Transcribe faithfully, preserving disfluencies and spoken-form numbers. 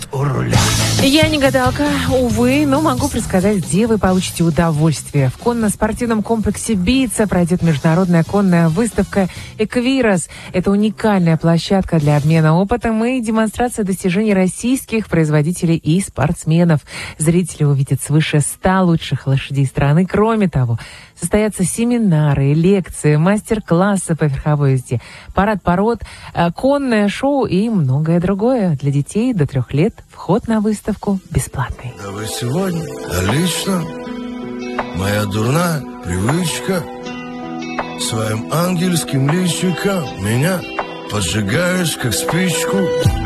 едут у руля. Я не гадалка, увы, но могу предсказать, где вы получите удовольствие. В конно-спортивном комплексе «Бийца» пройдет международная конная выставка «Эквирос». Это уникальная площадка для обмена опытом и демонстрации достижений российских производителей и спортсменов. Зрители увидят свыше ста лучших лошадей страны. Кроме того, состоятся семинары, лекции, мастер-классы по верховой езде, парад пород, конное шоу и многое другое. Для детей до трех лет вход на выставку бесплатный. Да вы сегодня лично моя дурная привычка своим ангельским личиком меня поджигаешь, как спичку.